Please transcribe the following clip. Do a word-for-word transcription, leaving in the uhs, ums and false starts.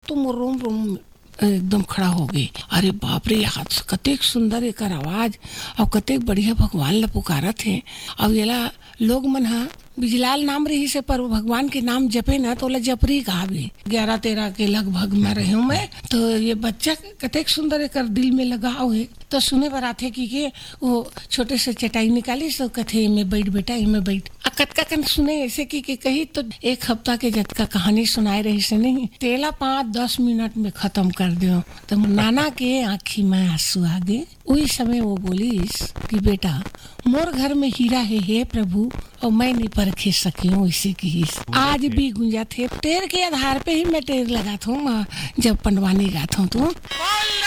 तो मोर रोम रोम एकदम खड़ा हो गई। अरे बाप रे, आज कतेक सुंदर एकर आवाज और कतेक बढ़िया भगवान ला पुकारत है। अब येला लोग मन हा बिजलाल नाम रही से, पर भगवान के नाम जपे ना तो ला जपरी कहावे। ग्यारह तेरह के लगभग में रही हूँ मैं, तो ये बच्चा कतेक सुंदर एकर दिल में लगाव है। तो सुने बर आथे कि के वो छोटे से चटाई निकाली तो कथे में बैठ बेटा, इमे बैठ। आ कतका कन सुने ऐसे की के कही तो एक हफ्ता के जतका कहानी सुनाए रही से नहीं, तेला पाँच दस मिनट में खत्म कर दो। तो नाना के आँखी में आंसू आ गए। उसी समय वो बोलीस कि बेटा मोर घर में हीरा है हे प्रभु, और मैं नहीं परखे सकी हूँ इसी की। आज भी गुंजा थे टेर के आधार पे ही मैं टेर लगा था जब पंडवानी गाता हूँ तो